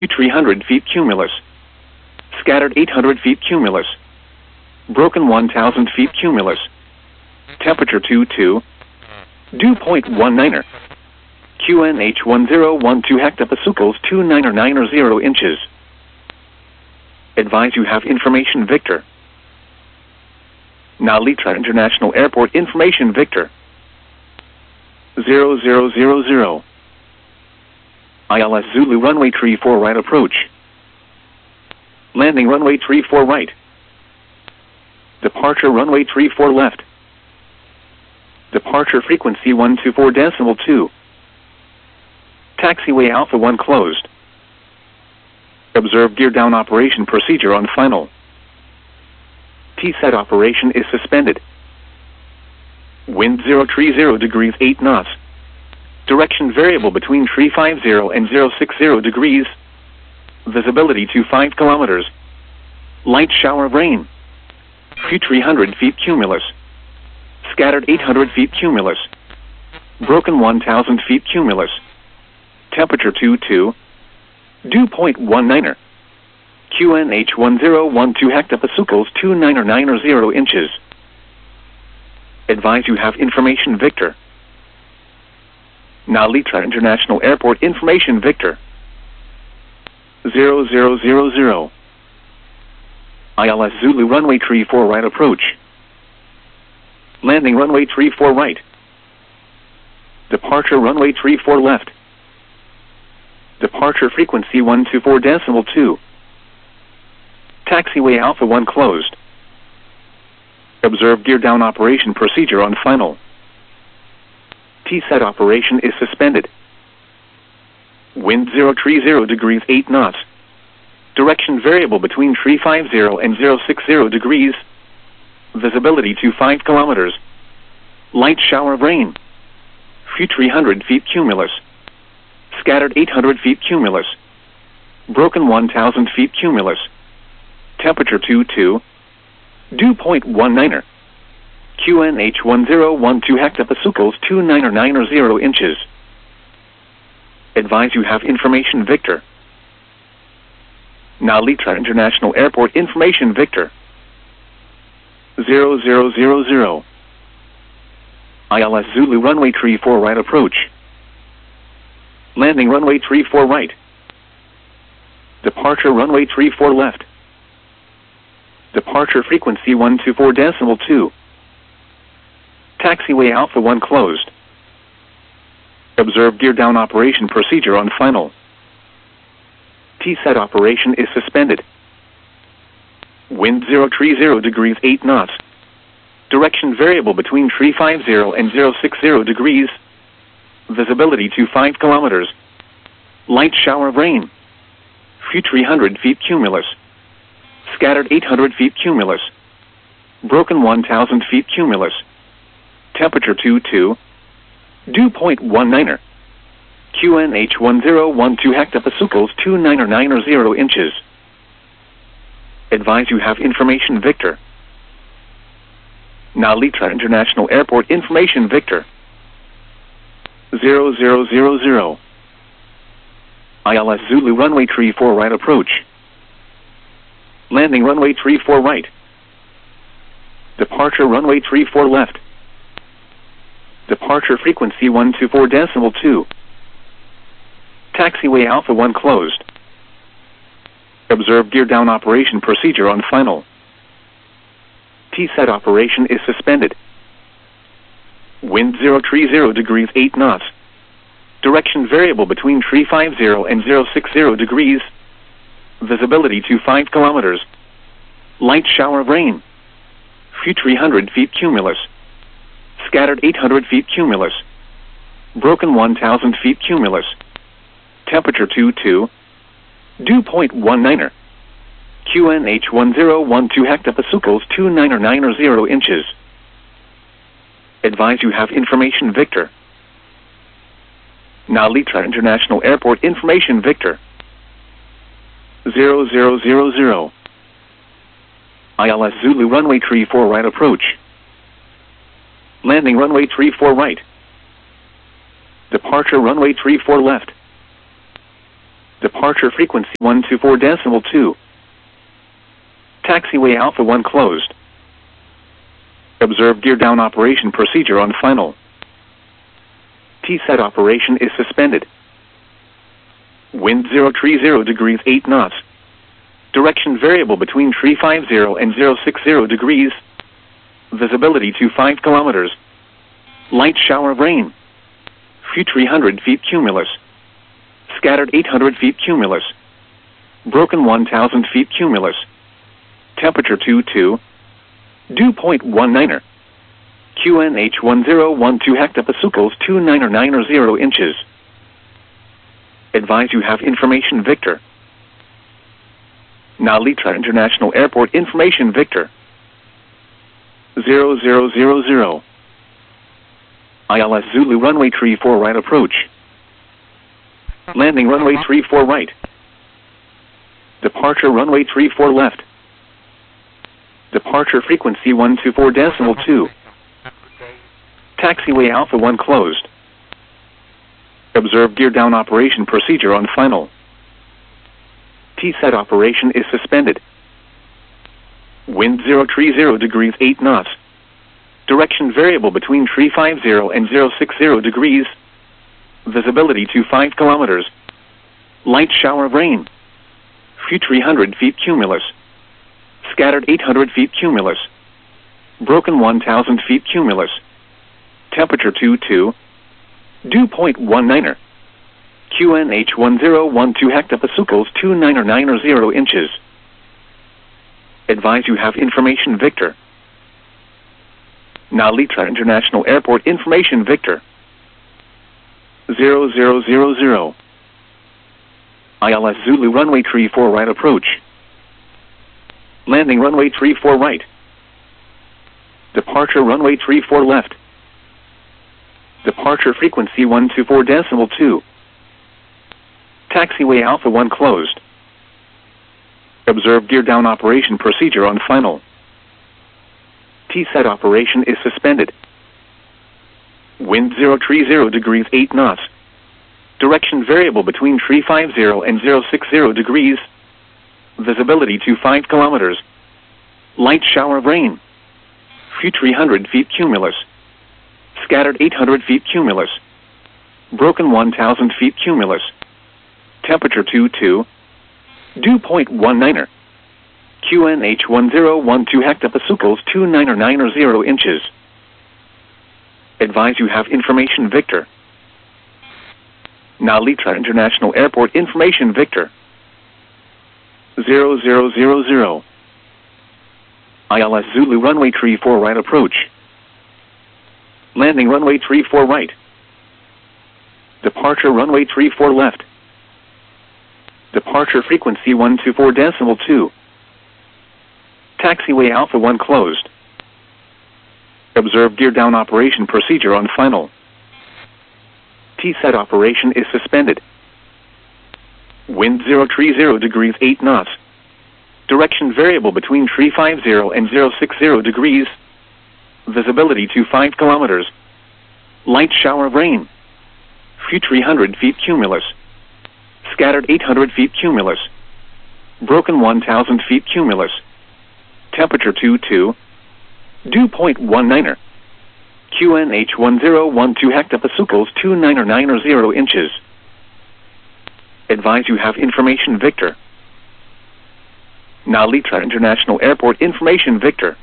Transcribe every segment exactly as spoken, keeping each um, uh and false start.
three hundred feet cumulus. Scattered eight hundred feet cumulus. Broken one thousand feet cumulus. Temperature two two. Dew point one niner. Q N H one zero one two hectopascals two niner niner zero inches. Advise you have information Victor. Nalitra International Airport information Victor. zero zero zero zero. I L S Zulu runway three four right approach. Landing runway three four right. Departure runway three four left. Departure frequency one two four decimal two. Taxiway Alpha one closed. Observe gear down operation procedure on final. T set operation is suspended. Wind zero three zero degrees eight knots. Direction variable between three five zero and zero six zero degrees. Visibility to five kilometers. Light shower of rain. three hundred feet cumulus. Scattered eight hundred feet cumulus. Broken one thousand feet cumulus. Temperature two two. Dew point one niner. Q N H one zero one two hectopascals two niner niner zero inches. Advise you have information Victor. Nalitra International Airport information Victor. zero zero zero zero. I L S Zulu runway three four right approach. Landing runway three four right. Departure runway three four left. Departure frequency one two four decimal two. Taxiway Alpha one closed. Observe gear down operation procedure on final. T set operation is suspended. Wind zero three zero degrees eight knots. Direction variable between three five zero and zero six zero degrees. Visibility to five kilometers. Light shower of rain. three hundred feet cumulus. Scattered eight hundred feet cumulus. Broken one thousand feet cumulus. Temperature two two. Dew point one niner. Q N H one zero one two hectopascals two niner niner zero inches. Advise you have information Victor. Nalitra International Airport information Victor. zero zero zero zero. I L S Zulu runway three four right approach. Landing runway three four right. Departure runway three four left. Departure frequency one two four decimal two. Taxiway Alpha one closed. Observe gear down operation procedure on final. T set operation is suspended. Wind zero three zero degrees eight knots. Direction variable between three five zero and zero six zero degrees. Visibility to five kilometers. Light shower of rain. three hundred feet cumulus. Scattered eight hundred feet cumulus. Broken one thousand feet cumulus. Temperature two two. Dew point one niner. Q N H one zero one two hectopascals two niner niner zero inches. Advise you have information Victor. Nalitra International Airport information Victor. zero zero zero zero. I L S Zulu runway three four right approach. Landing runway three four right. Departure runway three four left. Departure frequency one two four decimal two. Taxiway Alpha one closed. Observe gear down operation procedure on final. T set operation is suspended. Wind zero three zero degrees eight knots. Direction variable between three five zero and zero six zero degrees. Visibility to five kilometers. Light shower of rain. three hundred feet cumulus. Scattered eight hundred feet cumulus. Broken one thousand feet cumulus. Temperature two two. Dew point one niner. Q N H one zero one two hectopascals two niner niner zero inches. Advise you have information Victor. Nalitra International Airport information Victor. zero zero zero zero. I L S Zulu runway three four right approach. Landing runway three four right. Departure runway three four left. Departure frequency one two four decimal two. Taxiway Alpha one closed. Observe gear down operation procedure on final. T set operation is suspended. Wind zero three zero degrees eight knots. Direction variable between three five zero and zero six zero degrees. Visibility to five kilometers. Light shower of rain. Few three hundred feet cumulus. Scattered eight hundred feet cumulus. Broken one thousand feet cumulus. Temperature two two. Dew point one niner. Q N H one zero one two hectopascals two niner niner zero inches. Advise you have information Victor. Nalitra International Airport information Victor. zero zero zero zero. I L S Zulu runway three four right approach. Landing runway three four right. Departure runway three four left. Departure frequency one two four decimal two. Taxiway Alpha one closed. Observe gear down operation procedure on final. T set operation is suspended. Wind zero three zero degrees eight knots. Direction variable between three five zero and zero six zero degrees. Visibility to five kilometers. Light shower of rain. Few three hundred feet cumulus. Scattered eight hundred feet cumulus. Broken one thousand feet cumulus. Temperature two two. Dew point one niner. Q N H one zero one two hectopascals two niner niner zero inches. Advise you have information Victor. Nalitra International Airport information Victor. zero zero zero zero. I L S Zulu runway three four right approach. Landing runway three four right. Departure runway three four left. Departure frequency one two four decimal two. Taxiway Alpha one closed. Observe gear down operation procedure on final. T set operation is suspended. Wind zero three zero degrees eight knots. Direction variable between three five zero and zero six zero degrees. Visibility to five kilometers. Light shower of rain. Few three hundred feet cumulus. Scattered eight hundred feet cumulus. Broken one thousand feet cumulus. Temperature two two. Dew point one niner. Q N H one zero one two hectopascals two niner niner zero inches. Advise you have information Victor. Nalitra International Airport information Victor. zero zero zero zero. I L S Zulu runway three four right approach. Landing runway three four right. Departure runway three four left. Departure frequency one two four decimal two. Taxiway Alpha one closed. Observe gear down operation procedure on final. T set operation is suspended. Wind zero three zero degrees eight knots. Direction variable between three five zero and zero six zero degrees. Visibility to five kilometers. Light shower of rain. Few three hundred feet cumulus. Scattered eight hundred feet cumulus. Broken one thousand feet cumulus. Temperature two two. Dew point one niner. Q N H one zero one two hectopascals two niner niner zero inches. Advise you have information Victor. Nalitra International Airport information Victor.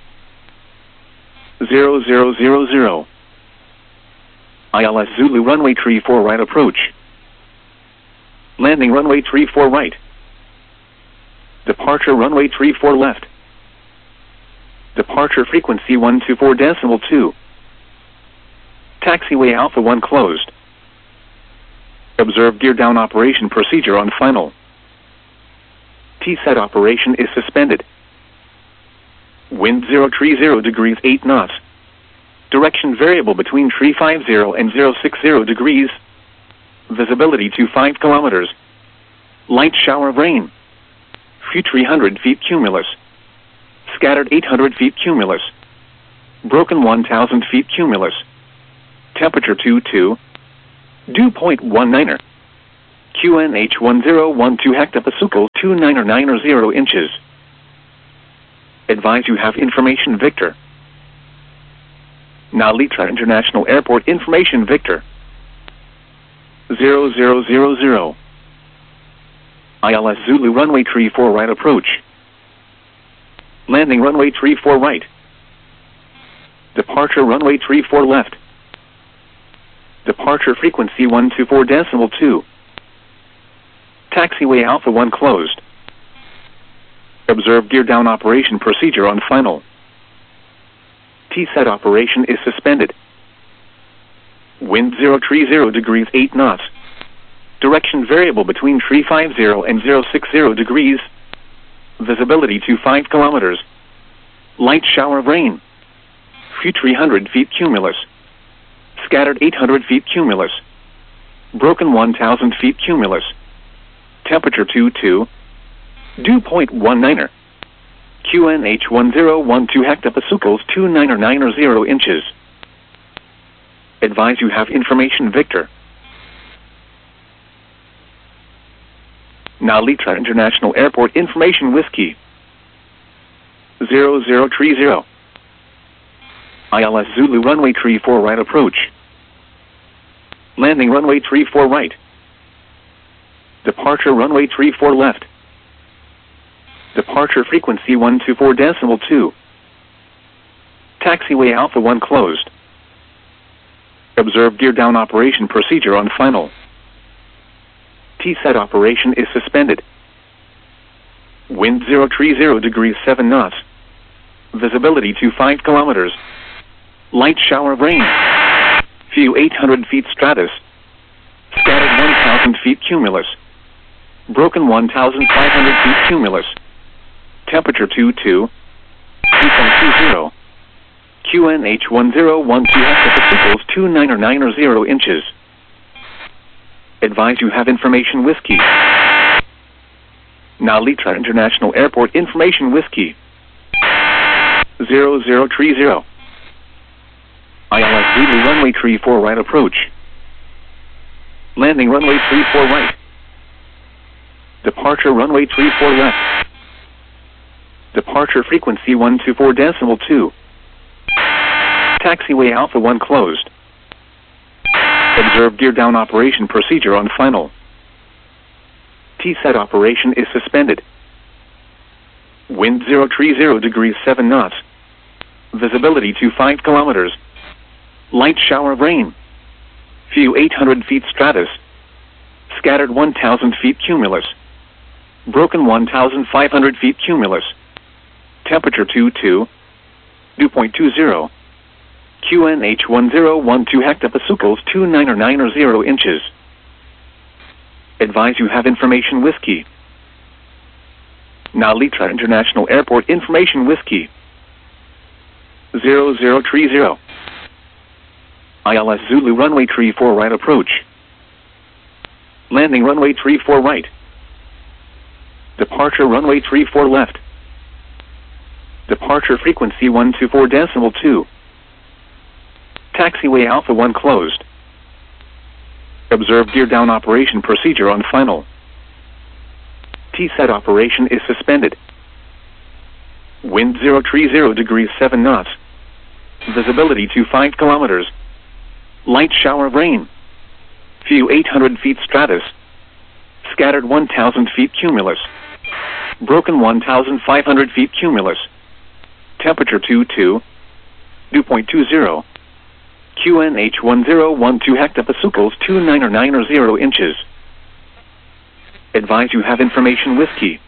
zero zero zero zero. I L S Zulu runway three four right approach. Landing runway three four right. Departure runway three four left. Departure frequency one two four decimal two. Taxiway Alpha one closed. Observe gear down operation procedure on final. T set operation is suspended. Wind zero three zero degrees eight knots. Direction variable between three five zero and zero six zero degrees. Visibility to five kilometers. Light shower of rain. Few three hundred feet cumulus. Scattered eight hundred feet cumulus. Broken one thousand feet cumulus. Temperature two two. Dew point one niner. Q N H one zero one two hectopascals two nine nine zero inches. Advise you have information Victor. Nalitra International Airport information Victor. zero zero zero zero. I L S Zulu runway three four right approach. Landing runway three four right. Departure runway three four left. Departure frequency one two four decimal two. Taxiway Alpha one closed. Observe gear down operation procedure on final. T-set operation is suspended. Wind zero three zero degrees eight knots. Direction variable between three five zero and zero six zero degrees. Visibility to five kilometers. Light shower of rain. Few three hundred feet cumulus. Scattered eight hundred feet cumulus. Broken one thousand feet cumulus. Temperature two two. Dew point one niner. Q N H one zero one two hectopascals two nine nine zero inches. Advise you have information Victor. Nalitra International Airport information Whiskey. zero zero three zero. I L S Zulu runway three four right approach. Landing runway three four right. Departure runway three four left. Departure frequency one two four decimal two. Taxiway Alpha one closed. Observe gear down operation procedure on final. T-set operation is suspended. Wind zero three zero degrees seven knots. Visibility to five kilometers. Light shower of rain. Few eight hundred feet stratus. Scattered one thousand feet cumulus. Broken one thousand five hundred feet cumulus. Temperature two two. two point two zero. Q N H one zero one two hectopascals two nine nine zero inches. Advise you have information Whiskey. Nalitra International Airport information Whiskey. zero zero three zero. I L S Zulu runway three four right approach. Landing runway three four right. Departure runway three four left. Departure frequency one two four decimal two. Taxiway Alpha one closed. Observe gear down operation procedure on final. T-set operation is suspended. Wind zero three zero degrees seven knots. Visibility to five kilometers. Light shower of rain. Few eight hundred feet stratus. Scattered one thousand feet cumulus. Broken one thousand five hundred feet cumulus. Temperature two two. Dew point two zero. Q N H one zero one two hectopascals two nine nine zero inches. Advise you have information Whiskey. Nalitra International Airport information Whiskey. zero zero three zero. I L S Zulu runway three four right approach. Landing runway three four right. Departure runway three four left. Departure frequency one two four decimal two. Taxiway Alpha one closed. Observe gear down operation procedure on final. T-set operation is suspended. Wind zero three zero degrees seven knots. Visibility to five kilometers. Light shower of rain. Few eight hundred feet stratus. Scattered one thousand feet cumulus. Broken one thousand five hundred feet cumulus. Temperature two two. Dew point two zero. Q N H one zero one two hectopascals two nine nine zero inches. Advise you have information Whiskey.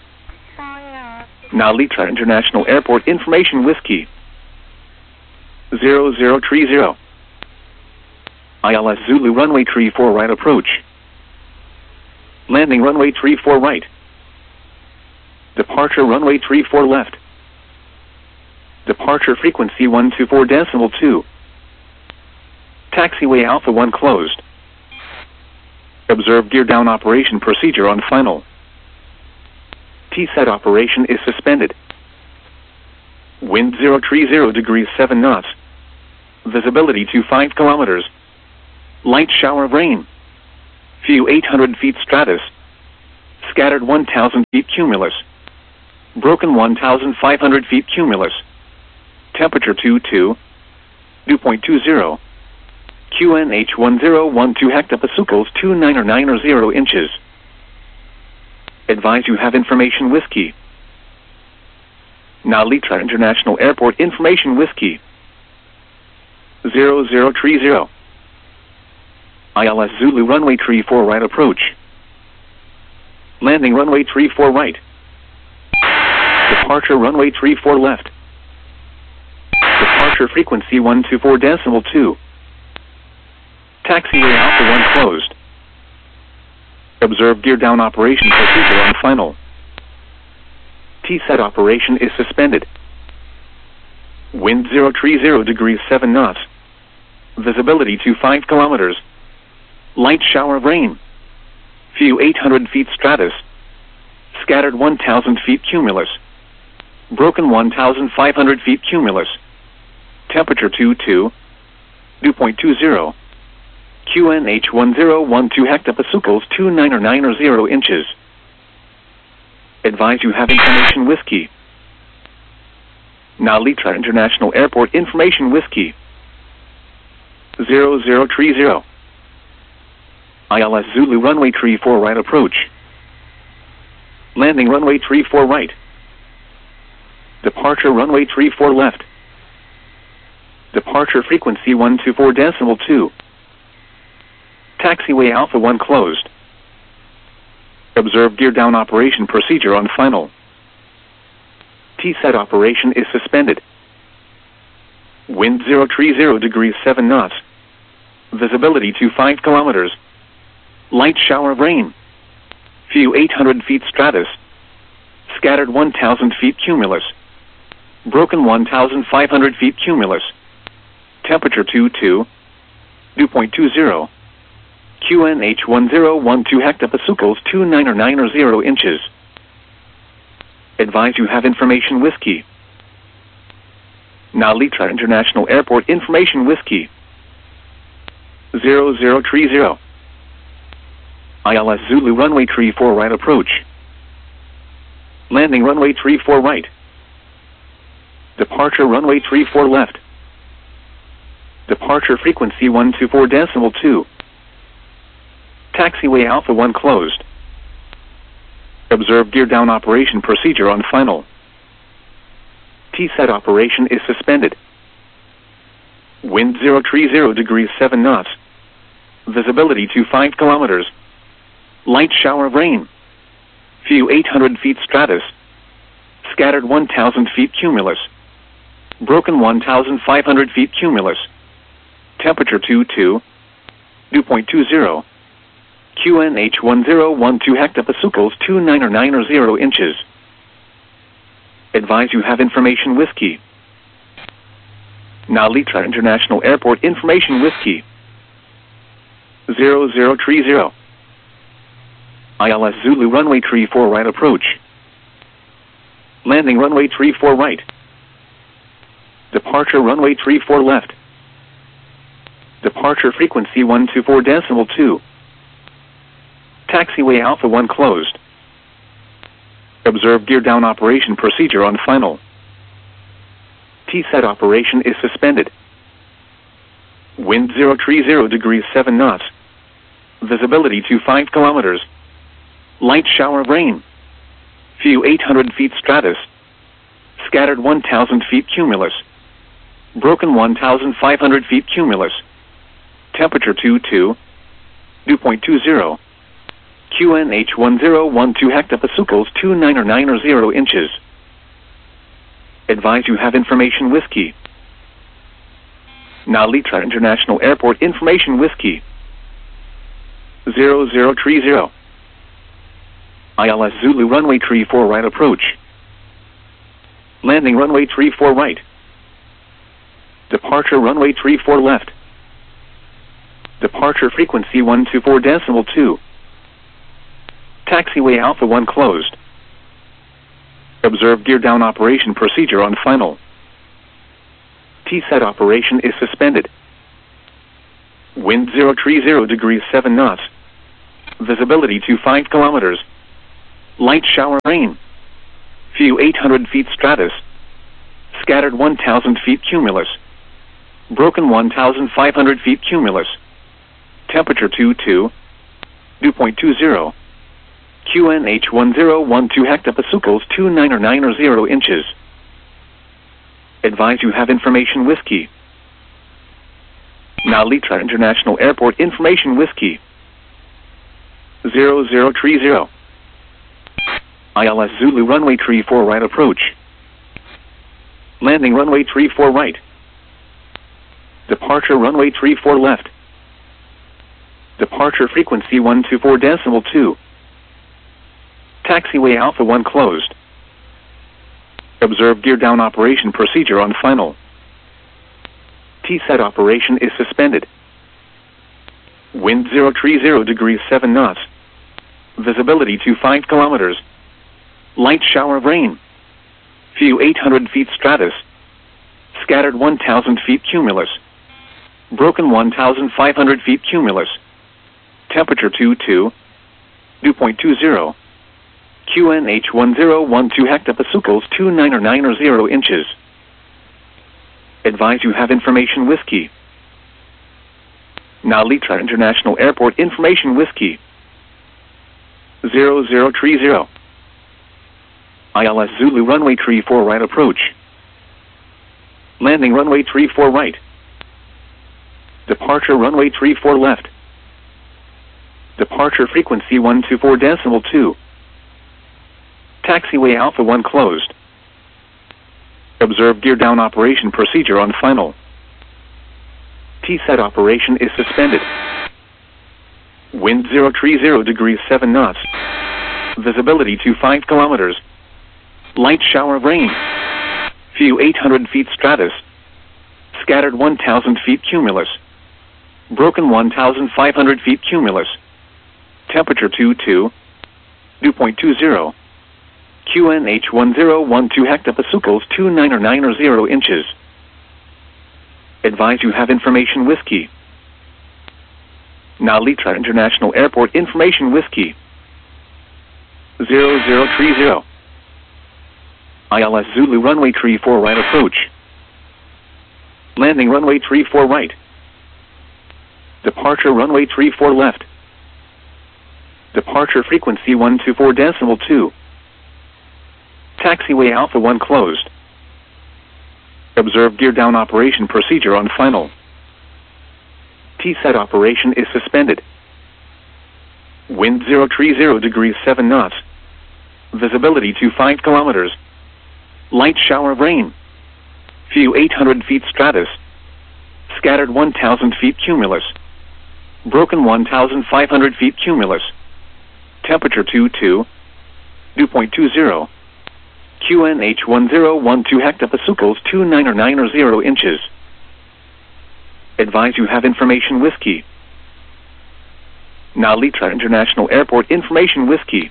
Nalitra International Airport information Whiskey. zero zero three zero. I L S Zulu runway three four right approach. Landing runway three four right. Departure runway three four left. Departure frequency one two four decimal two. Taxiway Alpha one closed. Observe gear down operation procedure on final. T-set operation is suspended. Wind zero three zero degrees seven knots. Visibility to five kilometers. Light shower of rain. View eight hundred feet stratus. Scattered one thousand feet cumulus. Broken one thousand five hundred feet cumulus. Temperature two two. Dew point two zero. Q N H one zero one two hectopascals two nine or nine or zero inches. Advise you have information whiskey. Now Litra International Airport information whiskey. zero zero three zero. I L S Zulu runway three four right approach. Landing runway three four right. Departure runway three four left. Departure frequency one two four decimal two. Taxiway Alpha one closed. Observe gear down operation procedure on final. T-set operation is suspended. Wind zero three zero degrees seven knots. Visibility to five kilometers. Light shower of rain. View eight hundred feet stratus. Scattered one thousand feet cumulus. Broken one thousand five hundred feet cumulus. Temperature two two. Dew point two zero. Q N H one zero one two hectopascals two nine or nine or zero inches. Advise you have information whiskey. Now Litra International Airport information whiskey. zero zero three zero. I L S Zulu runway three four right approach. Landing runway three four right. Departure runway three four left. Departure frequency one two four decimal two. Taxiway Alpha one closed. Observe gear down operation procedure on final. T-set operation is suspended. Wind zero three zero degrees seven knots. Visibility to five kilometers. Light shower of rain. View eight hundred feet stratus. Scattered one thousand feet cumulus. Broken one thousand five hundred feet cumulus. Temperature two two. Dew point two zero. Q N H one zero one two hectopascals two nine or nine or zero inches. Advise you have information whiskey. Now Litra International Airport information whiskey. zero zero three zero. I L S Zulu runway three four right approach. Landing runway three four right. Departure runway three four left. Departure frequency one two four decimal two. Taxiway Alpha one closed. Observe gear down operation procedure on final. T-set operation is suspended. Wind zero three zero degrees seven knots. Visibility to five kilometers. Light shower of rain. View eight hundred feet stratus. Scattered one thousand feet cumulus. Broken one thousand five hundred feet cumulus. Temperature two two. Dew point two zero. Q N H one zero one two hectopascals two nine or nine or zero inches. Advise you have information whiskey. Now Litra International Airport information whiskey. zero zero three zero. I L S Zulu runway three four right approach. Landing runway three four right. Departure runway three four left. Departure frequency one two four decimal two. Taxiway Alpha one closed. Observe gear down operation procedure on final. T-set operation is suspended. Wind zero three zero degrees seven knots. Visibility to five kilometers. Light shower of rain. View eight hundred feet stratus. Scattered one thousand feet cumulus. Broken one thousand five hundred feet cumulus. Temperature two two. Dew point two zero. Q N H one zero one two hectopascals two nine or nine or zero inches. Advise you have information whiskey. Now Litra International Airport information whiskey. zero zero three zero. I L S Zulu runway three four right approach. Landing runway three four right. Departure runway three four left. Departure frequency one two four decimal two. Taxiway Alpha one closed. Observe gear down operation procedure on final. T-set operation is suspended. Wind zero three zero degrees seven knots. Visibility to five kilometers. Light shower rain. View eight hundred feet stratus. Scattered one thousand feet cumulus. Broken one thousand five hundred feet cumulus. Temperature two two. Dew point two zero. Q N H one zero one two hectopascals two nine or nine or zero inches. Advise you have information whiskey. Now Litra International Airport information whiskey. zero zero three zero. I L S Zulu runway three four right approach. Landing runway three four right. Departure runway three four left. Departure frequency one two four decimal two. Taxiway Alpha one closed. Observe gear down operation procedure on final. T-set operation is suspended. Wind zero three zero degrees seven knots. Visibility to five kilometers. Light shower of rain. View eight hundred feet stratus. Scattered one thousand feet cumulus. Broken one thousand five hundred feet cumulus. Temperature two two. Dew point two zero. Q N H one zero one two hectopascals two nine or nine or zero inches. Advise you have information whiskey. Now Litra International Airport information whiskey. zero zero three zero. I L S Zulu runway three four right approach. Landing runway three four right. Departure runway three four left. Departure frequency one two four decimal two. Taxiway Alpha one closed. Observe gear down operation procedure on final. T-set operation is suspended. Wind zero three zero degrees seven knots. Visibility to five kilometers. Light shower of rain. View eight hundred feet stratus. Scattered one thousand feet cumulus. Broken one thousand five hundred feet cumulus. Temperature two two. Dew point two zero. Q N H one zero one two hectopascals two nine or nine or zero inches. Advise you have information whiskey. Now Litra International Airport information whiskey. zero zero three zero. I L S Zulu runway three four right approach. Landing runway three four right. Departure runway three four left. Departure frequency one two four decimal two. Taxiway Alpha one closed. Observe gear down operation procedure on final. T-set operation is suspended. Wind zero three zero degrees seven knots. Visibility to five kilometers. Light shower of rain. View eight hundred feet stratus. Scattered one thousand feet cumulus. Broken one thousand five hundred feet cumulus. Temperature two two. Dew point two zero. Q N H one zero one two hectopascals two nine or nine or zero inches. Advise you have information whiskey. Now Litra International Airport information whiskey.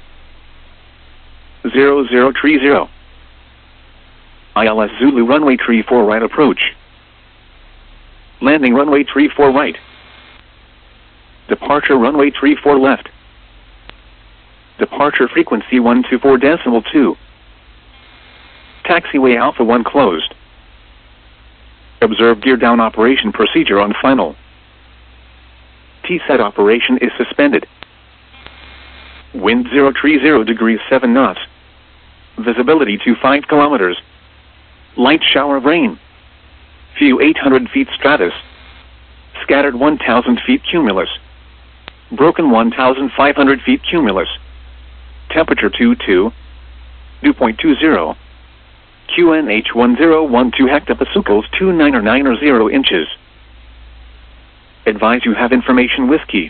zero zero three zero. I L S Zulu runway three four right approach. Landing runway three four right. Departure runway three four left. Departure frequency one two four decimal two. Taxiway Alpha one closed. Observe gear down operation procedure on final. T-set operation is suspended. Wind zero three zero degrees seven knots. Visibility to five kilometers. Light shower of rain. View eight hundred feet stratus. Scattered one thousand feet cumulus. Broken one thousand five hundred feet cumulus. Temperature two two. Dew point two zero. Q N H one zero one two hectopascals two nine or nine or zero inches. Advise you have information whiskey.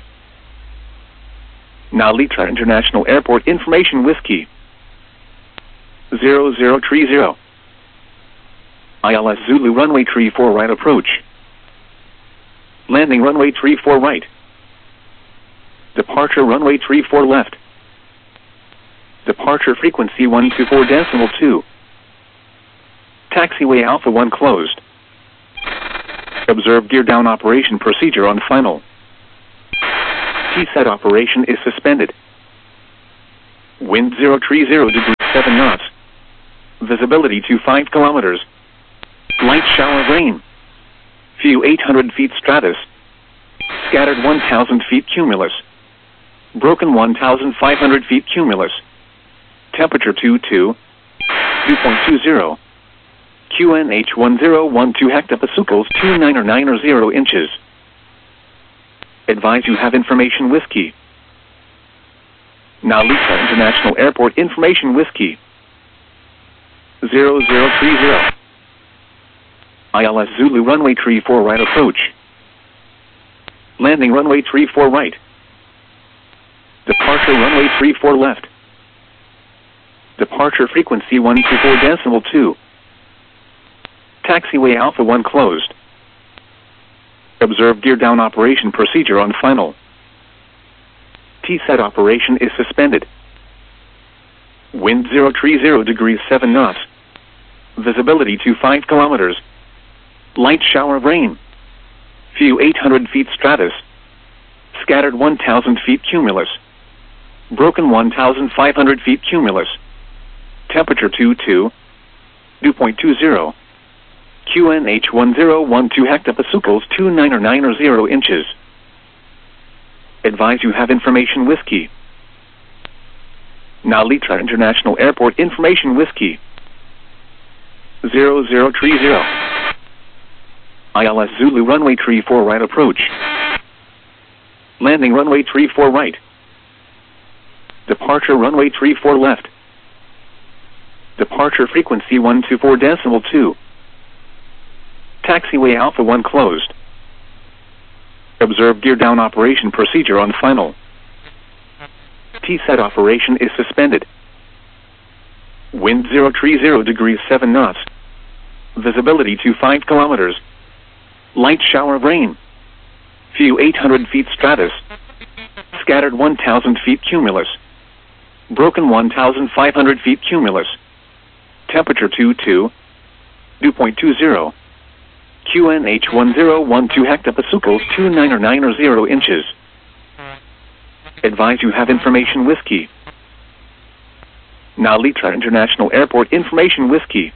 Now Litra International Airport information whiskey. zero zero three zero. I L S Zulu runway three four right approach. Landing runway three four right. Departure runway three four left. Departure frequency one two four decimal two. Taxiway Alpha one closed. Observe gear down operation procedure on final. T SAT operation is suspended. Wind zero three zero degrees seven knots. Visibility to five kilometers. Light shower rain. View eight hundred feet stratus. Scattered one thousand feet cumulus. Broken one thousand five hundred feet cumulus. Temperature two two. Dew point two zero. Q N H one zero one two hectopascals two nine or nine or zero inches. Advise you have information whiskey. Nalita International Airport information whiskey. zero zero three zero. I L S Zulu runway three four right approach. Landing runway three four right. Departure runway three four left. Departure frequency one two four decimal two. Taxiway Alpha one closed. Observe gear down operation procedure on final. T SAT operation is suspended. Wind zero three zero degrees seven knots. Visibility to five kilometers. Light shower of rain. View eight hundred feet stratus. Scattered one thousand feet cumulus. Broken one thousand five hundred feet cumulus. Temperature two two. Dew point two zero. Q N H one zero one two hectopascals two nine or nine or zero inches. Advise you have information whiskey. Nalita International Airport information whiskey. zero zero three zero. I L S Zulu runway three four right approach. Landing runway three four right. Departure runway three four left. Departure frequency one two four decimal two. Taxiway Alpha one closed. Observe gear down operation procedure on final. T SAT operation is suspended. Wind zero three zero degrees seven knots. Visibility to five kilometers. Light shower of rain. View eight hundred feet stratus. Scattered one thousand feet cumulus. Broken one thousand five hundred feet cumulus. Temperature two two. Dew point two zero. Q N H one zero one two hectopascals two nine or nine or zero inches. Advise you have information whiskey. Nalita International Airport information whiskey.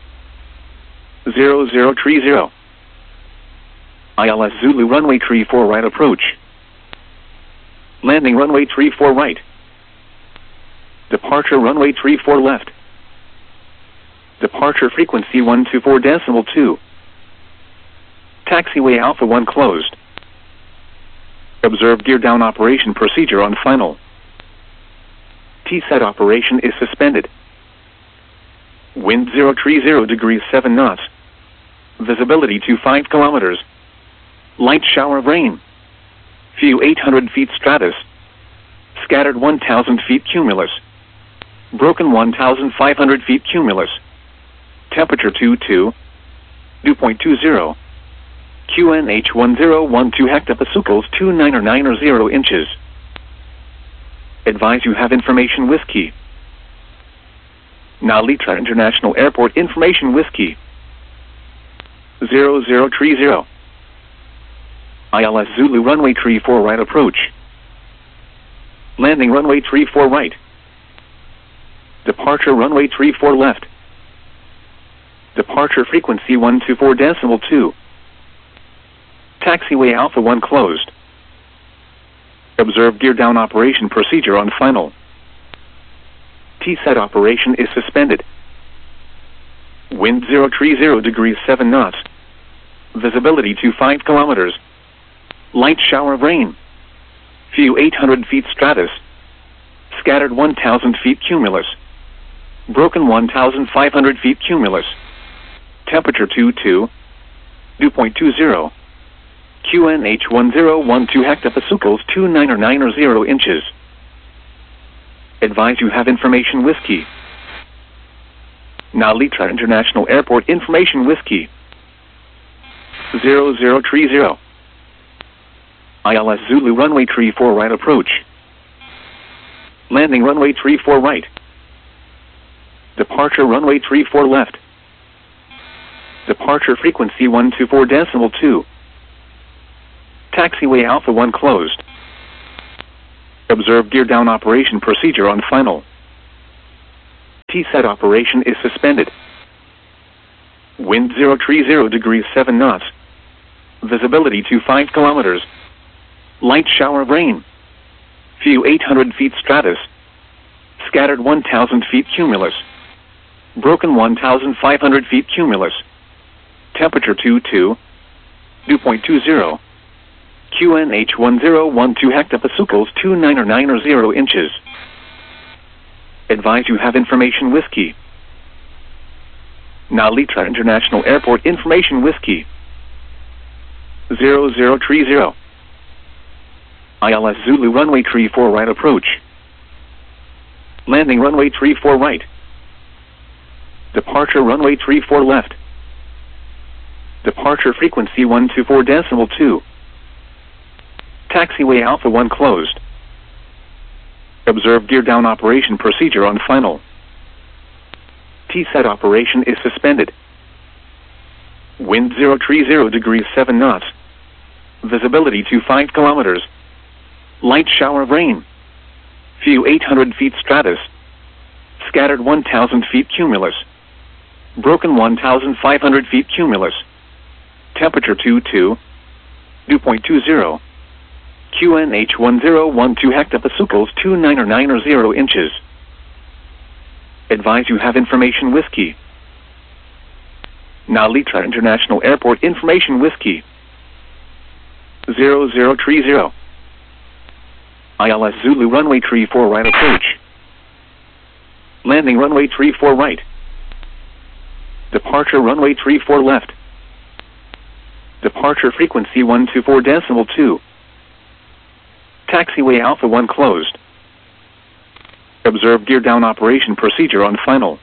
zero zero three zero. I L S Zulu runway three four right approach. Landing runway three four right. Departure runway three four left. Departure frequency one two four decimal two. Taxiway Alpha one closed. Observe gear down operation procedure on final. T SAT operation is suspended. Wind zero three zero degrees seven knots. Visibility to five kilometers. Light shower of rain. View eight hundred feet stratus. Scattered one thousand feet cumulus. Broken one thousand five hundred feet cumulus. Temperature two two. Dew point two zero. Q N H one zero one two hectopascals two nine or nine or zero inches. Advise you have information whiskey. Nalita International Airport information whiskey. zero zero three zero. I L S Zulu runway three four right approach. Landing runway three four right. Departure runway three four left. Departure frequency one two four decimal two. Taxiway Alpha one closed. Observe gear down operation procedure on final. T SAT operation is suspended. Wind zero three zero degrees seven knots. Visibility to five kilometers. Light shower of rain. View eight hundred feet stratus. Scattered one thousand feet cumulus. Broken one thousand five hundred feet cumulus. Temperature two two. Dew point two zero. Q N H one zero one two hectopascals two nine or nine or zero inches. Advise you have information whiskey. Nalita International Airport information whiskey. zero zero three zero. I L S Zulu runway three four right approach. Landing runway three four right. Departure runway three four left. Departure frequency one two four decimal two. Taxiway Alpha one closed. Observe gear down operation procedure on final. T set operation is suspended. Wind zero three zero degrees seven knots. Visibility to five kilometers. Light shower of rain. View eight hundred feet stratus. Scattered one thousand feet cumulus. Broken one thousand five hundred feet cumulus. Temperature two two. Dew point two zero. Q N H one zero one two hectopascals two nine or nine or zero inches. Advise you have information whiskey. Nalitra International Airport information whiskey. zero zero three zero. I L S Zulu runway three four right approach. Landing runway three four right. Departure runway three four left. Departure frequency one two four decimal two. Taxiway Alpha one closed. Observe gear down operation procedure on final. T set operation is suspended. Wind zero three zero degrees seven knots. Visibility to five kilometers. Light shower of rain. View eight hundred feet stratus. Scattered one thousand feet cumulus. Broken one thousand five hundred feet cumulus. Temperature two two. Dew point two zero. Q N H one zero one two hectopascals two nine or nine or zero inches. Advise you have information whiskey. Nalitra International Airport information whiskey. zero zero three zero. I L S Zulu runway three four right approach. Landing runway three four right. Departure runway three four left. Departure frequency one two four decimal two. Taxiway Alpha one closed. Observe gear down operation procedure on final.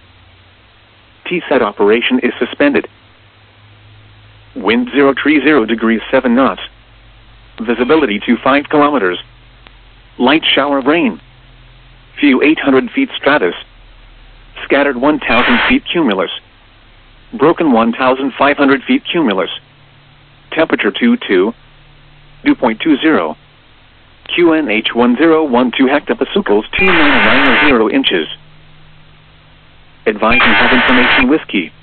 T set operation is suspended. Wind zero three zero degrees seven knots. Visibility to five kilometers. Light shower of rain. View eight hundred feet stratus. Scattered one thousand feet cumulus. Broken one thousand five hundred feet cumulus. Temperature two two. Dew point two zero. Q N H one zero one two hectopascals two nine or nine or zero inches. Advise you have information whiskey.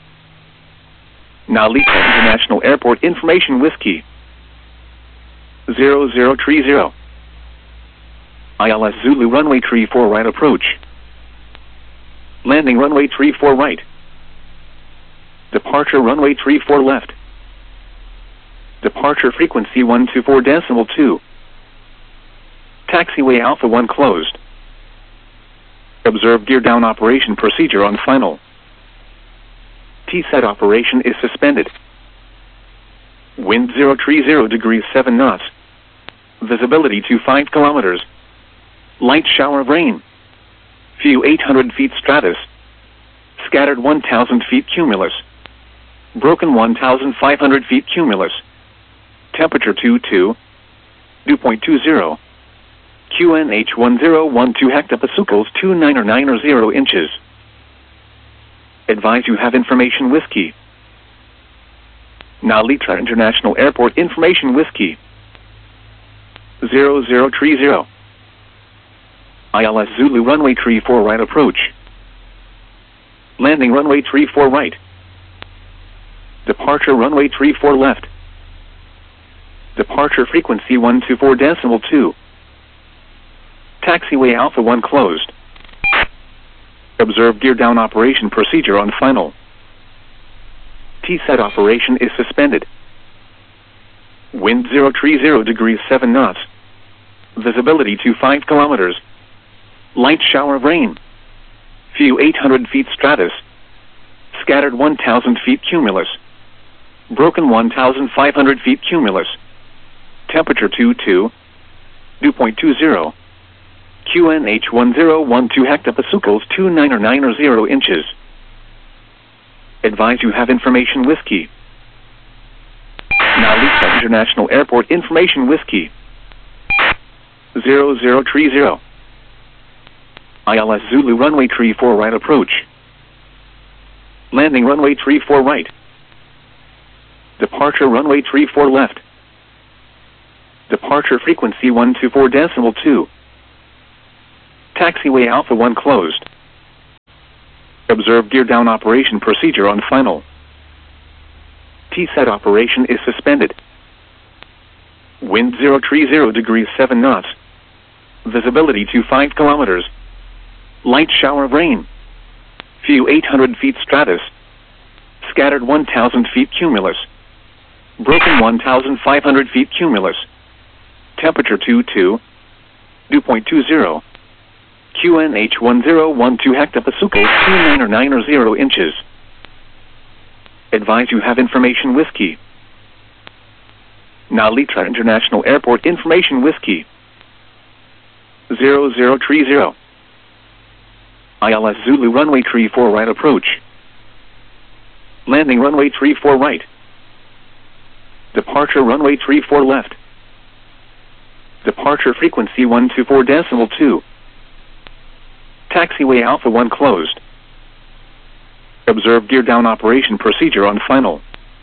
Nalitra International Airport information whiskey. zero zero three zero. I L S Zulu runway three four right approach. Landing runway three four right. Departure runway three four left. Departure frequency one two four decimal two. Taxiway Alpha one closed. Observe gear down operation procedure on final. T set operation is suspended. Wind zero three zero degrees seven knots. Visibility to five kilometers. Light shower of rain. View eight hundred feet stratus. Scattered one thousand feet cumulus. Broken one thousand five hundred feet cumulus. Temperature two two. Dew point two zero. Q N H one zero one two hectopascals two nine or nine or zero inches. Advise you have information whiskey. Nalitra International Airport information whiskey. zero zero three zero. I L S Zulu runway three four right approach. Landing runway three four right. Departure runway three four left. Departure frequency one two four decimal two. Taxiway Alpha one closed. Observe gear down operation procedure on final. T set operation is suspended. Wind zero three zero degrees seven knots. Visibility to five kilometers. Light shower of rain. View eight hundred feet stratus. Scattered one thousand feet cumulus. Broken one thousand five hundred feet cumulus. Temperature two two. Dew point two zero. Q N H one zero one two hectopascals two nine or nine or zero inches. Advise you have information whiskey. Nalitra International Airport information whiskey. zero zero three zero. I L S Zulu runway three four right approach. Landing runway three four right. Departure runway three four left. Departure frequency one two four decimal two. Taxiway Alpha one closed. Observe gear down operation procedure on final. T set operation is suspended. Wind zero three zero degrees seven knots. Visibility to five kilometers. Light shower of rain. View eight hundred feet stratus. Scattered one thousand feet cumulus. Broken one thousand five hundred feet cumulus. Temperature two two. Dew point two zero. Q N H one zero one two hectopascals two nine or nine or zero inches. Advise you have information whiskey. Now Litra International Airport information whiskey. zero zero three zero. I L S Zulu runway three four right approach. Landing runway three four right. Departure runway three four left. Departure frequency one two four decimal two. Taxiway Alpha one closed. Observe gear down operation procedure on final.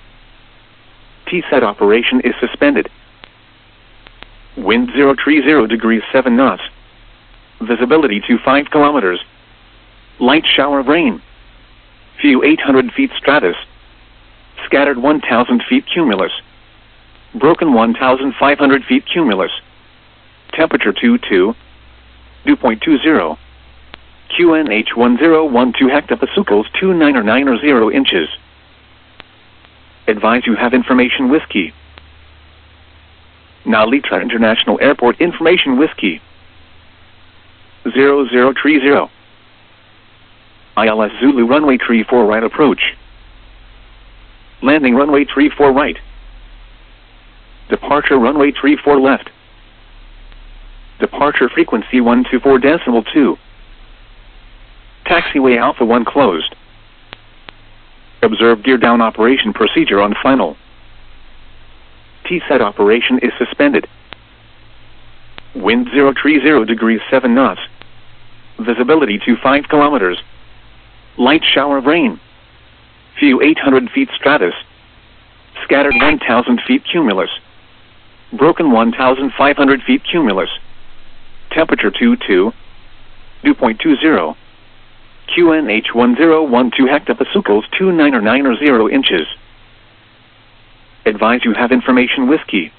T set operation is suspended. Wind zero three zero degrees seven knots. Visibility to five kilometers. Light shower of rain. View eight hundred feet stratus. Scattered one thousand feet cumulus. Broken one thousand five hundred feet cumulus. Temperature two two. Dew point two zero. Q N H one zero one two hectopascals two nine or nine or zero inches. Advise you have information whiskey. Now Litra International Airport information whiskey. zero zero three zero. I L S Zulu runway three four right approach. Landing runway three four right. Departure runway three four left. Departure frequency one two four decimal two. Taxiway Alpha one closed. Observe gear down operation procedure on final. T set operation is suspended. Wind zero three zero degrees seven knots. Visibility to five kilometers. Light shower of rain. View eight hundred feet stratus. Scattered one thousand feet cumulus. Broken one thousand five hundred feet cumulus. Temperature two two. Dew point two zero. Q N H one zero one two hectopascals two nine or nine or zero inches. Advise you have information whiskey.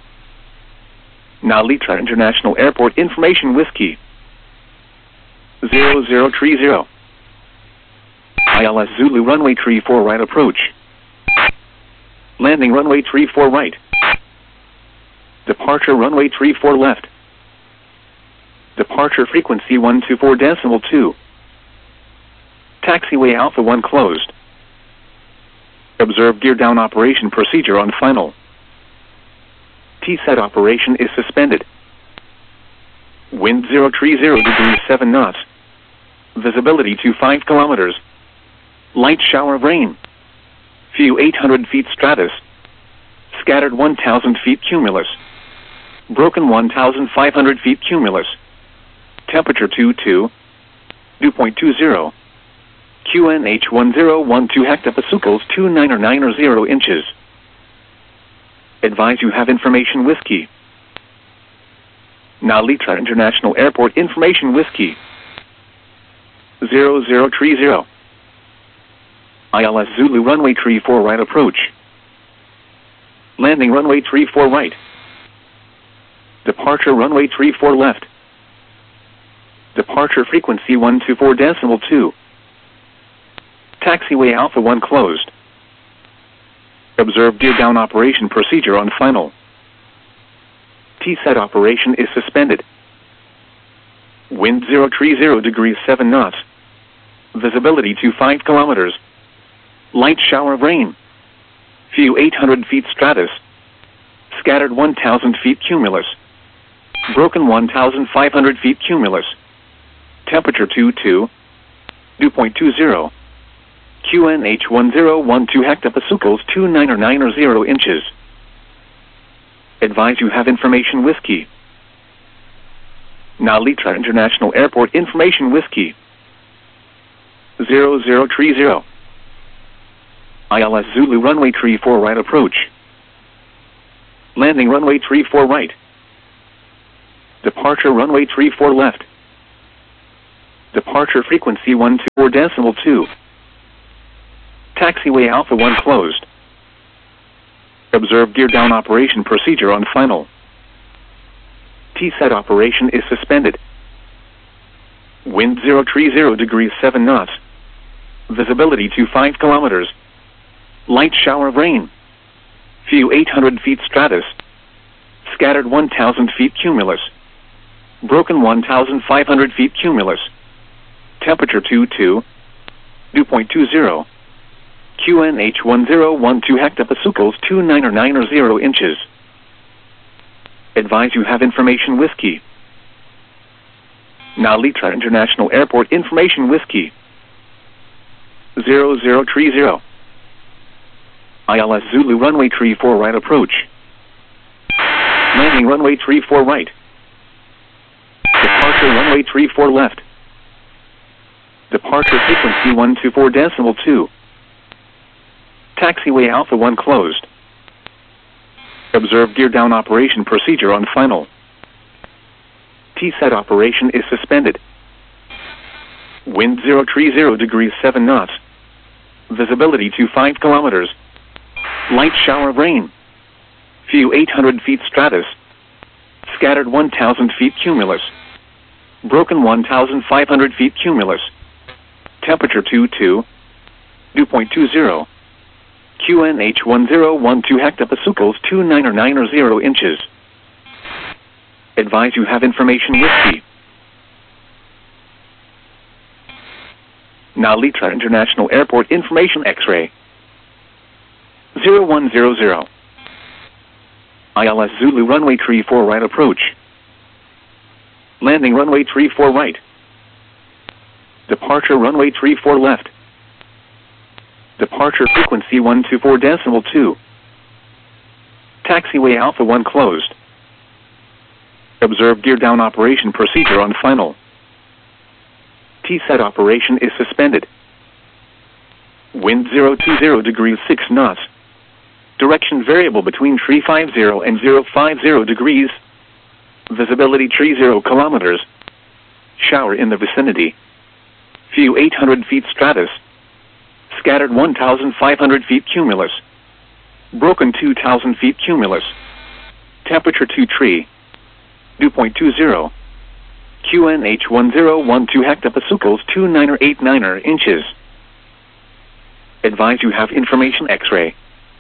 Now Litra International Airport information whiskey. zero zero three zero. I L S Zulu runway three four right approach. Landing runway three four right. Departure runway three four left. Departure frequency one two four decimal two. Taxiway Alpha one closed. Observe gear down operation procedure on final. T set operation is suspended. Wind zero three zero degrees seven knots. Visibility to five kilometers. Light shower of rain. View eight hundred feet stratus. Scattered one thousand feet cumulus. Broken one thousand five hundred feet cumulus. Temperature two two. Dew point two zero. Q N H one zero one two hectopascals two nine or nine or zero inches. Advise you have information whiskey. Now Litra International Airport information whiskey. zero zero three zero. I L S Zulu runway three four right approach. Landing runway three four right. Departure runway three four left. Departure frequency one two four decimal two. Taxiway Alpha one closed. Observe gear down operation procedure on final. T set operation is suspended. Wind zero three zero degrees seven knots. Visibility to five kilometers. Light shower of rain. View eight hundred feet stratus. Scattered one thousand feet cumulus. Broken one thousand five hundred feet cumulus. Temperature two two. Dew point two zero. Q N H one zero one two hectopascals two nine or nine or zero inches. Advise you have information whiskey. Now Litra International Airport information whiskey. zero zero three zero. I L S Zulu runway three four right approach. Landing runway three four right. Departure runway three four left. Departure frequency one two four decimal two. Taxiway Alpha one closed. Observe gear down operation procedure on final. T-set operation is suspended. Wind zero three zero degrees seven knots. Visibility to five kilometers. Light shower of rain. View eight hundred feet stratus. Scattered one thousand feet cumulus. Broken one thousand five hundred feet cumulus. Temperature two two. Dew point two zero. Q N H one zero one two hectopascals two nine or nine or zero inches. Advise you have information whiskey. Now Litra International Airport information whiskey. zero zero three zero. I L S Zulu runway three four right approach. Landing runway three four right. Departure runway three four left. Departure frequency one two four decimal two. Taxiway Alpha one closed. Observe gear down operation procedure on final. T-set operation is suspended. Wind zero three zero degrees seven knots. Visibility to five kilometers. Light shower of rain. View eight hundred feet stratus. Scattered one thousand feet cumulus. Broken one thousand five hundred feet cumulus. Temperature two two. Dew point two zero. Q N H one zero one two hectopascals two nine or nine or zero inches. Advise you have information whiskey. Now Litra International Airport information X-ray. zero one zero zero. I L S Zulu runway three four right approach. Landing runway three four right. Departure runway three four left. Departure frequency one two four decimal two. Taxiway Alpha one closed. Observe gear down operation procedure on final. T-set operation is suspended. Wind zero two zero degrees six knots. Direction variable between three five zero and zero five zero degrees. Visibility three zero kilometers. Shower in the vicinity. View eight hundred feet stratus. Scattered one thousand five hundred feet cumulus. Broken two thousand feet cumulus. Temperature two three. Dew point two zero. Q N H one zero one two hectopascals two nine or eight nine or inches. Advise you have information X-ray.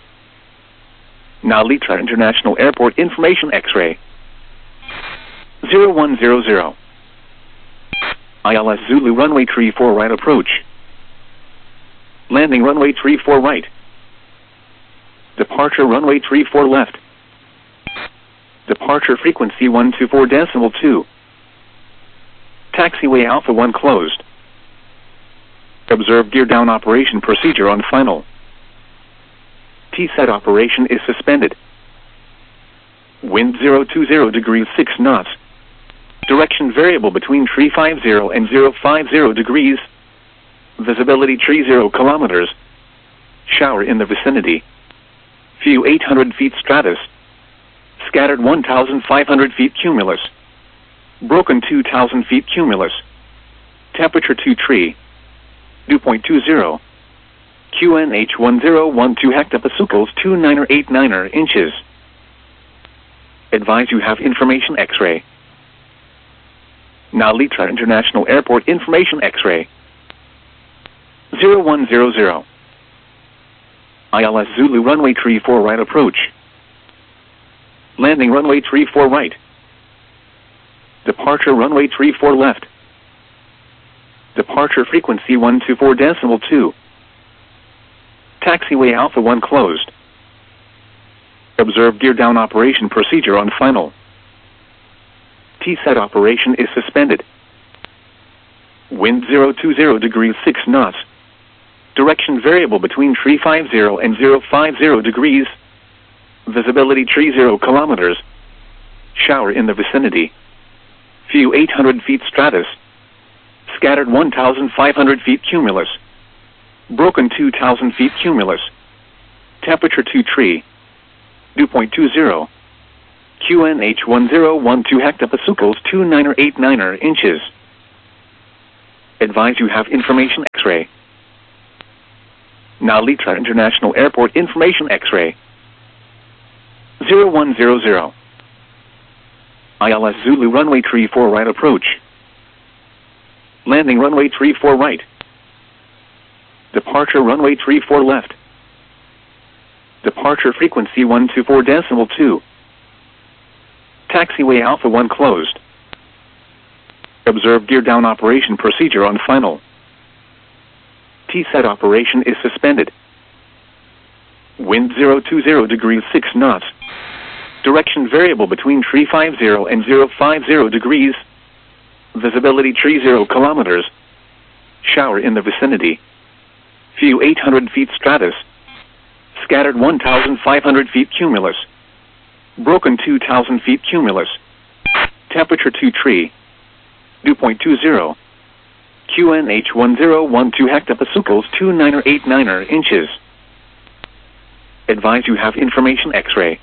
Now Litra International Airport information X-ray. zero one zero zero. I L S Zulu runway three four right approach. Landing runway three four right. Departure runway three four left. Departure frequency one two four decimal two. Taxiway Alpha one closed. Observe gear down operation procedure on final. T-set operation is suspended. Wind zero two zero degrees six knots. Direction variable between three five zero and zero five zero degrees. Visibility three zero kilometers. Shower in the vicinity. View eight hundred feet stratus. Scattered one thousand five hundred feet cumulus. Broken two thousand feet cumulus. Temperature two three. Dew point two zero. Q N H one zero one two hectopascals two nine or eight nine or inches. Advise you have information X-ray. Now Litra International Airport information X-ray. zero one zero zero. I L S Zulu runway three four right approach. Landing runway three four right. Departure runway three four left. Departure frequency one two four decimal two. Taxiway Alpha one closed. Observe gear down operation procedure on final. T-set operation is suspended. Wind zero two zero degrees six knots. Direction variable between three five zero and zero five zero degrees. Visibility three zero kilometers. Shower in the vicinity. View eight hundred feet stratus. Scattered one thousand five hundred feet cumulus. Broken two thousand feet cumulus. Temperature two three. Dew point two zero. Q N H one zero one two hectopascals two niner eight niner inches. Advise you have information X-ray. Narita International Airport information X-ray. zero one zero zero. I L S Zulu runway three four right approach. Landing runway three four right. Departure runway three four left. Departure frequency one two four decimal two. Taxiway Alpha one closed. Observe gear down operation procedure on final. T-set operation is suspended. Wind zero two zero degrees six knots. Direction variable between three five zero and zero five zero degrees. Visibility three zero kilometers. Shower in the vicinity. View eight hundred feet stratus. Scattered one thousand five hundred feet cumulus. Broken two thousand feet cumulus. Temperature two three. Dew point two zero. Q N H one zero one two hectopascals two niner eight niner inches. Advise you have information X-ray.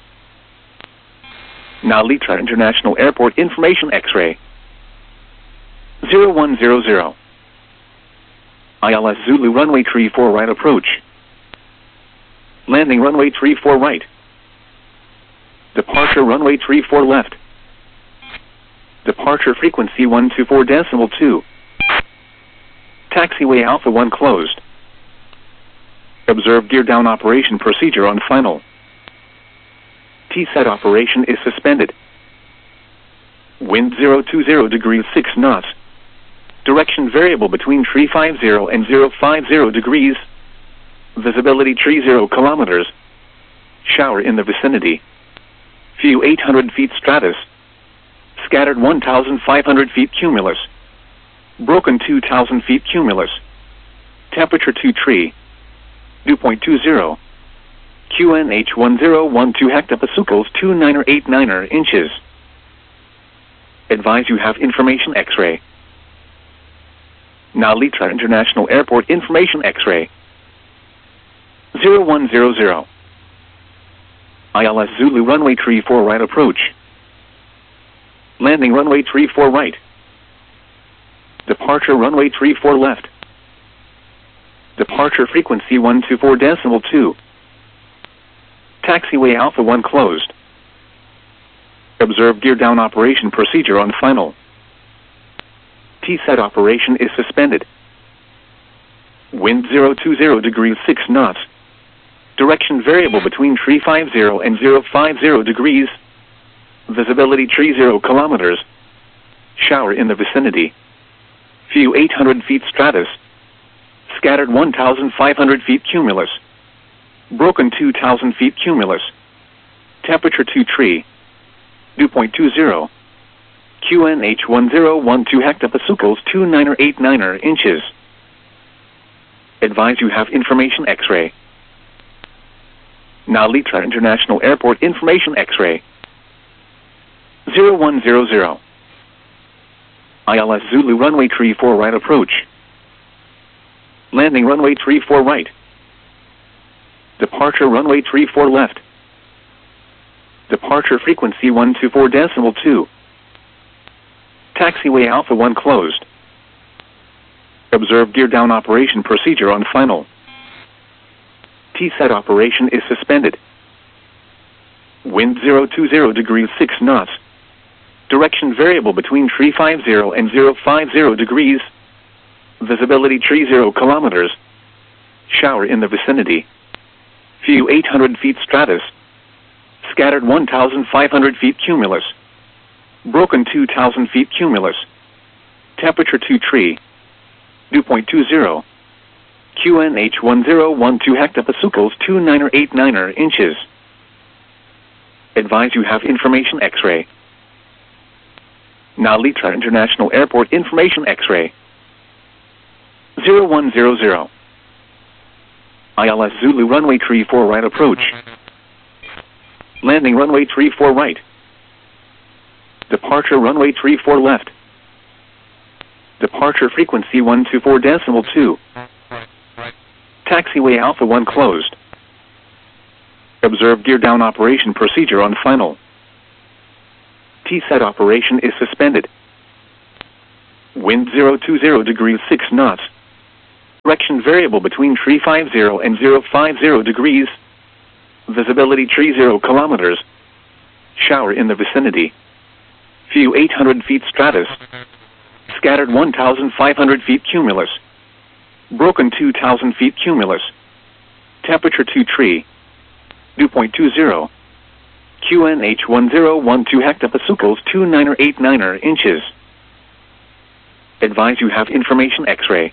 Narita International Airport information X-ray. zero one zero zero. I L S Zulu runway three four right approach. Landing runway three four right. Departure runway three four left. Departure frequency one two four decimal two. Taxiway Alpha one closed. Observe gear down operation procedure on final. T-set operation is suspended. Wind zero two zero degrees six knots. Direction variable between three five zero and zero five zero degrees. Visibility three zero kilometers. Shower in the vicinity. View eight hundred feet stratus. Scattered one thousand five hundred feet cumulus. Broken two thousand feet cumulus. Temperature two three. Dew point two zero. Q N H one zero one two hectopascals two niner eight niner inches. Advise you have information X-ray. Narita International Airport information X-ray. zero one zero zero. I L S Zulu runway three four right approach. Landing runway three four right. Departure runway three four left. Departure frequency one two four decimal two. Taxiway Alpha one closed. Observe gear down operation procedure on final. T-set operation is suspended. Wind zero two zero degrees six knots. Direction variable between three five zero and zero five zero degrees. Visibility three zero kilometers. Shower in the vicinity. View eight hundred feet stratus. Scattered one thousand five hundred feet cumulus. Broken two thousand feet cumulus. Temperature two three. Dew point two zero. Q N H one zero one two hectopascals two niner eight niner inches. Advise you have information X-ray. Narita International Airport information X-ray. zero one zero zero. I L S Zulu runway three four right approach. Landing runway three four right. Departure runway three four left. Departure frequency one two four decimal two. Taxiway Alpha one closed. Observe gear down operation procedure on final. T-set operation is suspended. Wind zero two zero degrees six knots. Direction variable between three five zero and zero five zero degrees. Visibility three zero kilometers. Shower in the vicinity. View eight hundred feet stratus. Scattered one thousand five hundred feet cumulus. Broken two thousand feet cumulus. Temperature two three. Dew point two zero. Q N H one zero one two hectopascals two niner eight niner inches. Advise you have information X-ray. Narita International Airport information X-ray. zero one zero zero. I L S Zulu runway three four right approach. Landing runway three four right. Departure runway three four left. Departure frequency one two four decimal two. Taxiway Alpha one closed. Observe gear down operation procedure on final. T-set operation is suspended. Wind zero two zero degrees six knots. Direction variable between tree five zero and zero five zero degrees. Visibility tree zero kilometers. Shower in the vicinity. View eight hundred feet stratus. Scattered one thousand five hundred feet cumulus. Broken two thousand feet cumulus. Temperature two tree. Dew point two zero. Q N H one zero one two hectopascals two niner eight niner inches. Advise you have information X-ray.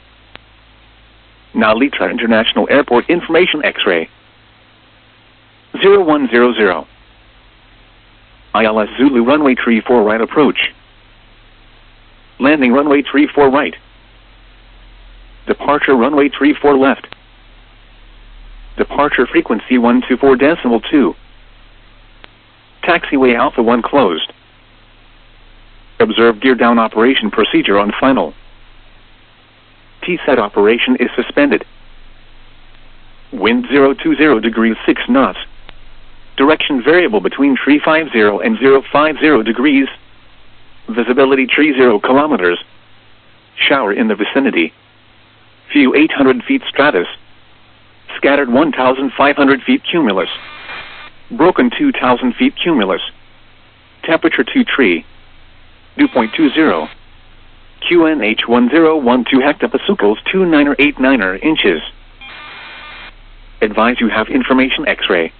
Nalitra International Airport information X-ray. zero one zero zero. I L S Zulu runway tree four right approach. Landing runway tree four right. Departure runway tree four left. Departure frequency one two four decimal two. Taxiway Alpha one closed. Observe gear down operation procedure on final. T-set operation is suspended. Wind zero two zero degrees six knots. Direction variable between tree five zero and zero five zero degrees. Visibility tree zero kilometers. Shower in the vicinity. View eight hundred feet stratus. Scattered one thousand five hundred feet cumulus. Broken two thousand feet cumulus. Temperature two tree. Dew point two zero. Q N H one zero one two hectopascals two niner eight niner inches. Advise you have information X-ray.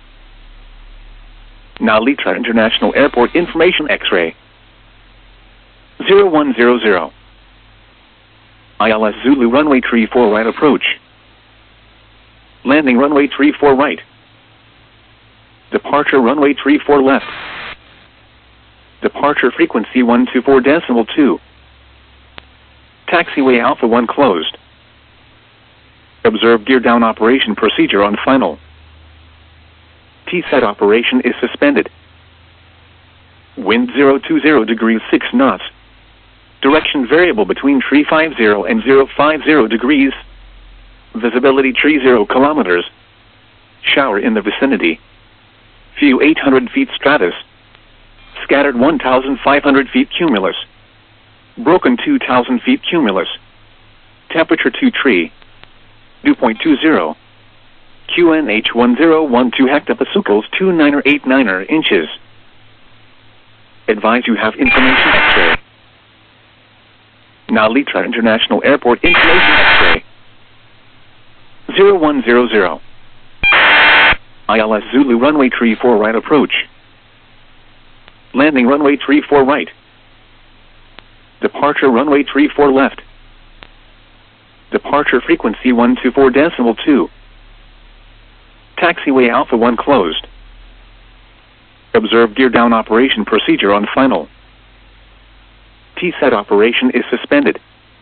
Nalitra International Airport information X-ray. zero one zero zero. I L S Zulu runway tree four right approach. Landing runway tree four right. Departure runway tree four left. Departure frequency one two four decimal two. Taxiway Alpha one closed. Observe gear down operation procedure on final. T-set operation is suspended. Wind zero two zero degrees six knots. Direction variable between tree five zero and zero five zero degrees. Visibility tree zero kilometers. Shower in the vicinity. View eight hundred feet stratus. Scattered one thousand five hundred feet cumulus. Broken two thousand feet cumulus. Temperature two tree. Dew point two zero. Q N H one zero one two hectopascals two niner eight niner inches. Advise you have information X-ray. Nalitra International Airport information X-ray. zero one zero zero. I L S Zulu runway tree four right approach. Landing runway tree four right. Departure runway tree four left. Departure frequency one two four decimal two. Taxiway Alpha one closed. Observe gear down operation procedure on final. T-set operation is suspended.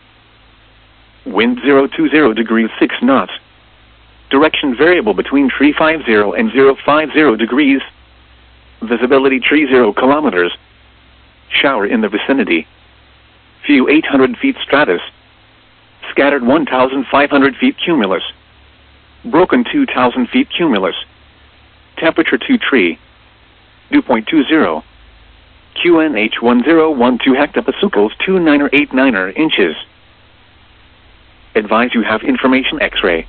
Wind zero two zero degrees six knots. Direction variable between tree five zero and zero five zero degrees. Visibility tree zero kilometers. Shower in the vicinity. View eight hundred feet stratus. Scattered one thousand five hundred feet cumulus. Broken two thousand feet cumulus. Temperature two tree. Dew point two zero. Q N H one zero one two hectopascals two niner eight niner inches. Advise you have information X-ray.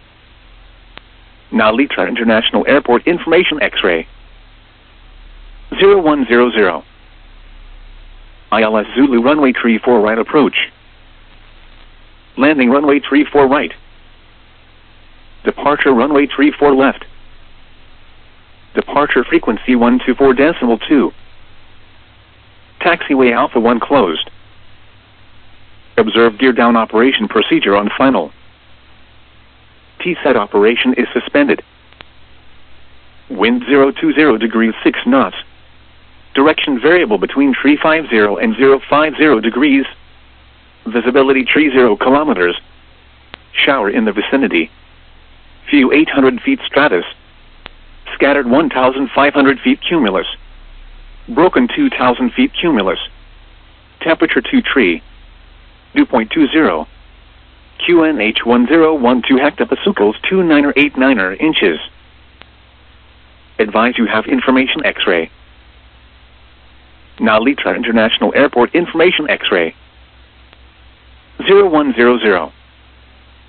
Nalitra International Airport information X-ray. zero one zero zero. I L S Zulu runway tree four right approach. Landing runway tree four right. Departure runway tree four left. Departure frequency one two four decimal two. Taxiway Alpha one closed. Observe gear down operation procedure on final. T-set operation is suspended. Wind zero two zero degrees six knots. Direction variable between tree five zero and zero five zero degrees. Visibility tree zero kilometers. Shower in the vicinity. View eight hundred feet stratus. Scattered one thousand five hundred feet cumulus. Broken two thousand feet cumulus. Temperature two tree. Dew point two zero. Q N H one zero one two hectopascals two niner eight niner inches. Advise you have information X-ray. Nalitra International Airport Information X-ray. zero one zero zero.